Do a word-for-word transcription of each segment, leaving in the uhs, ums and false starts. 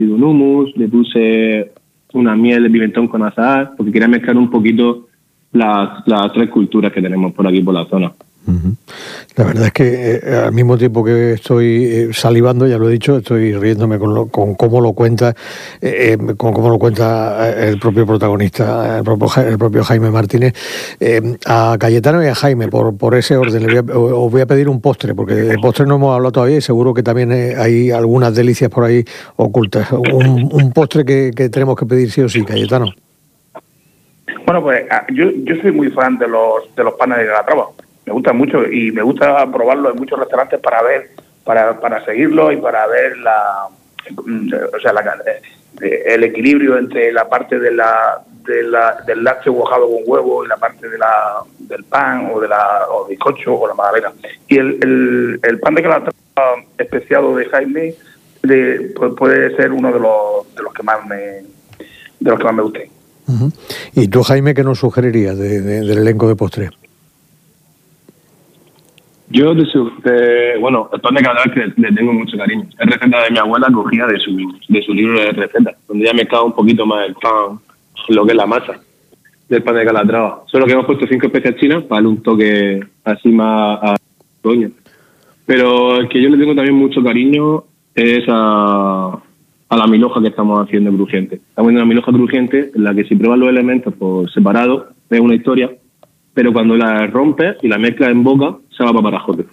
un hummus, le puse una miel de pimentón con azahar, porque quería mezclar un poquito las, las tres culturas que tenemos por aquí, por la zona. Uh-huh. La verdad es que eh, al mismo tiempo que estoy eh, salivando, ya lo he dicho, estoy riéndome con, lo, con cómo lo cuenta eh, con cómo lo cuenta el propio protagonista, el propio, el propio Jaime Martínez. Eh, a Cayetano y a Jaime, por, por ese orden, le voy a, os voy a pedir un postre, porque de postre no hemos hablado todavía y seguro que también hay algunas delicias por ahí ocultas. Un, un postre que, que tenemos que pedir sí o sí, Cayetano. Bueno, pues yo, yo soy muy fan de los, de los panes de Calatrava. Me gusta mucho y me gusta probarlo en muchos restaurantes para ver, para, para seguirlo y para ver la, o sea, la, el equilibrio entre la parte de la, de la del lácteo cuajado con huevo y la parte de la del pan o de la o bizcocho o la magdalena. Y el, el, el pan de Calatrava especiado de Jaime de, puede ser uno de los de los que más me de los que más me gusten. Uh-huh. ¿Y tú, Jaime, qué nos sugerirías de, de, del elenco de postres? Yo, de su, de, bueno, el pan de Calatrava que le tengo mucho cariño. Es receta de mi abuela cogida de su de su libro de recetas, donde ya me cago un poquito más el pan, lo que es la masa del pan de Calatrava. Solo que hemos puesto cinco especias chinas para darle un toque así más a coño. Pero el que yo le tengo también mucho cariño es a, a la milhoja que estamos haciendo crujiente. Estamos haciendo una milhoja crujiente en la que si pruebas los elementos por separado, es una historia, pero cuando la rompes y la mezclas en boca, se va para Parajote.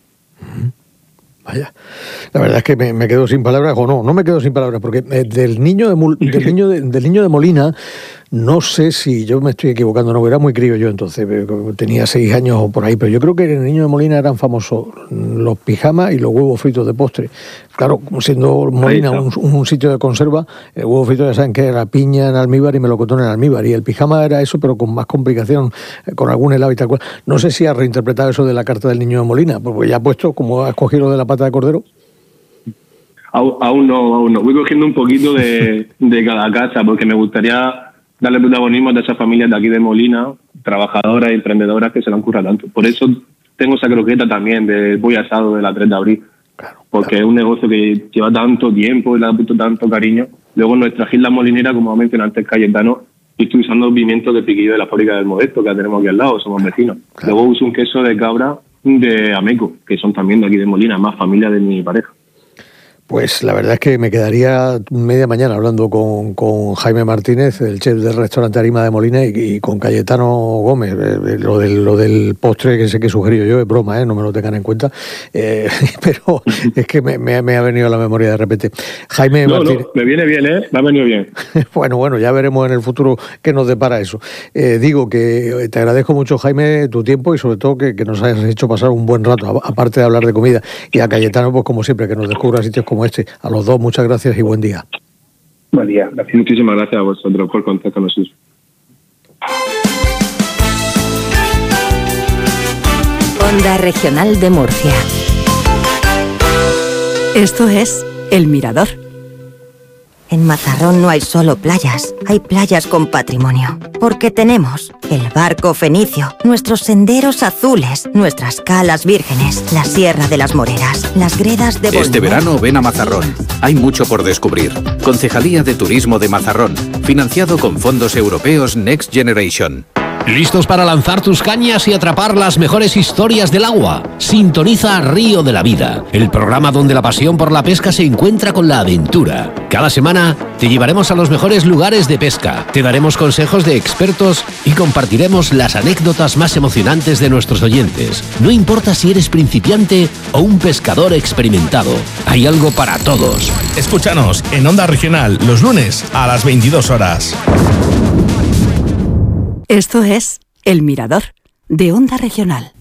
Vaya, la verdad es que me, me quedo sin palabras, o no, no me quedo sin palabras, porque eh, del niño de Mul, del niño de, del niño de Molina, no sé si yo me estoy equivocando, no, era muy crío yo entonces, tenía seis años o por ahí, pero yo creo que en el niño de Molina eran famosos los pijamas y los huevos fritos de postre. Claro, siendo Molina un, un sitio de conserva, el huevo frito ya saben que era piña en almíbar y melocotón en almíbar, y el pijama era eso, pero con más complicación, con algún helado y tal cual. No sé si has reinterpretado eso de la carta del niño de Molina, porque ya ha puesto, como has cogido lo de la pata de cordero. Aún, aún no, aún no. Voy cogiendo un poquito de, de cada casa, porque me gustaría darle protagonismo a esas familias de aquí de Molina, trabajadoras y emprendedoras que se lo han currado tanto. Por eso tengo esa croqueta también del pollo asado de la tres de abril, claro, porque claro. Es un negocio que lleva tanto tiempo y le ha puesto tanto cariño. Luego en nuestra isla molinera, como ha mencionado antes Cayetano, yo estoy usando pimientos de piquillo de la fábrica del Modesto, que la tenemos aquí al lado, somos vecinos. Claro. Luego uso un queso de cabra de Ameco, que son también de aquí de Molina, más familia de mi pareja. Pues la verdad es que me quedaría media mañana hablando con, con Jaime Martínez, el chef del restaurante Arima de Molina, y, y con Cayetano Gómez. Eh, lo, del, lo del postre que sé que sugerí yo es broma, ¿eh? No me lo tengan en cuenta, eh, pero es que me, me, me ha venido a la memoria de repente. Jaime no, Martínez... No, me viene bien, ¿eh? Me ha venido bien. Bueno, bueno, ya veremos en el futuro qué nos depara eso. Eh, digo que te agradezco mucho, Jaime, tu tiempo y sobre todo que, que nos hayas hecho pasar un buen rato, aparte de hablar de comida. Y a Cayetano, pues como siempre, que nos descubra sitios como este. A los dos, muchas gracias y buen día. Buen día. Gracias. Muchísimas gracias a vosotros por contar con nosotros. Onda Regional de Murcia. Esto es El Mirador. En Mazarrón no hay solo playas, hay playas con patrimonio. Porque tenemos el barco fenicio, nuestros senderos azules, nuestras calas vírgenes, la Sierra de las Moreras, las gredas de Bolívar. Este verano ven a Mazarrón. Hay mucho por descubrir. Concejalía de Turismo de Mazarrón. Financiado con fondos europeos Next Generation. ¿Listos para lanzar tus cañas y atrapar las mejores historias del agua? Sintoniza Río de la Vida, el programa donde la pasión por la pesca se encuentra con la aventura. Cada semana te llevaremos a los mejores lugares de pesca, te daremos consejos de expertos y compartiremos las anécdotas más emocionantes de nuestros oyentes. No importa si eres principiante o un pescador experimentado, hay algo para todos. Escúchanos en Onda Regional los lunes a las veintidós horas. Esto es El Mirador, de Onda Regional.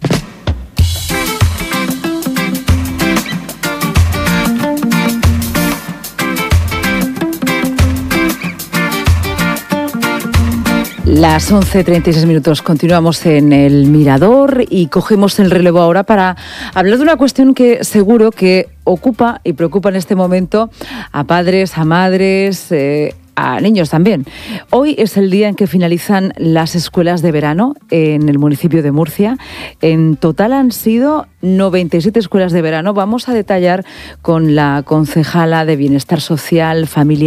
Las once treinta y seis minutos, continuamos en El Mirador y cogemos el relevo ahora para hablar de una cuestión que seguro que ocupa y preocupa en este momento a padres, a madres, eh, a niños también. Hoy es el día en que finalizan las escuelas de verano en el municipio de Murcia. En total han sido noventa y siete escuelas de verano. Vamos a detallar con la concejala de Bienestar Social, Familia